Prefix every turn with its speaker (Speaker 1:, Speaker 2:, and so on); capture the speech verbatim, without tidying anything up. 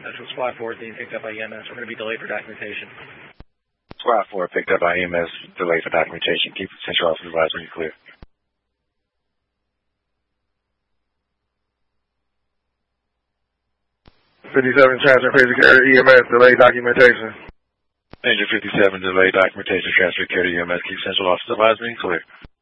Speaker 1: Central Squad fourteen picked up by E M S. We're going to be delayed for documentation.
Speaker 2: Squad four picked up by E M S, delayed for documentation. Keep Central Office advised when you're clear.
Speaker 3: fifty-seven transfer crazy carrier E M S, delayed documentation.
Speaker 2: Danger fifty-seven, delayed documentation, transfer carrier E M S. Keep Central Office advised when you're clear.